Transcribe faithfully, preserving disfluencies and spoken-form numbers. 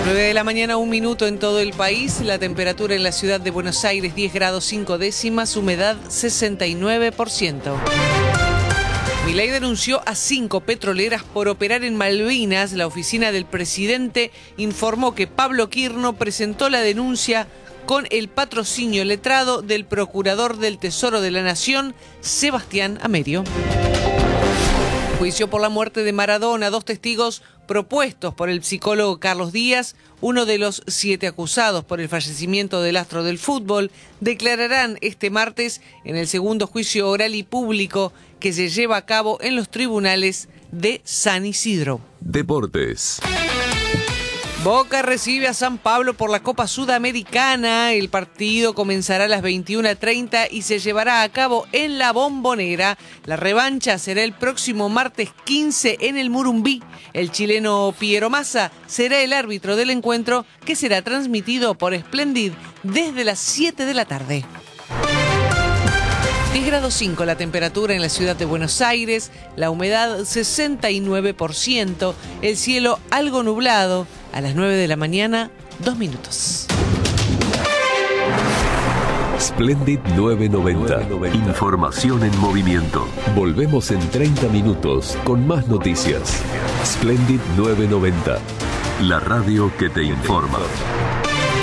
nueve de la mañana, un minuto en todo el país. La temperatura en la ciudad de Buenos Aires, diez grados cinco décimas, humedad sesenta y nueve por ciento. Milei denunció a cinco petroleras por operar en Malvinas. La oficina del presidente informó que Pablo Quirno presentó la denuncia con el patrocinio letrado del procurador del Tesoro de la Nación, Sebastián Amerio. Juicio por la muerte de Maradona. Dos testigos propuestos por el psicólogo Carlos Díaz, uno de los siete acusados por el fallecimiento del astro del fútbol, declararán este martes en el segundo juicio oral y público que se lleva a cabo en los tribunales de San Isidro. Deportes. Boca recibe a San Pablo por la Copa Sudamericana. El partido comenzará a las veintiuna treinta y se llevará a cabo en la Bombonera. La revancha será el próximo martes quince en el Murumbí. El chileno Piero Massa será el árbitro del encuentro, que será transmitido por Splendid desde las siete de la tarde. diez grados cinco la temperatura en la ciudad de Buenos Aires, la humedad sesenta y nueve por ciento, el cielo algo nublado. A las nueve de la mañana, dos minutos. Splendid nueve noventa. Información en movimiento. Volvemos en treinta minutos con más noticias. Splendid nueve noventa. La radio que te informa.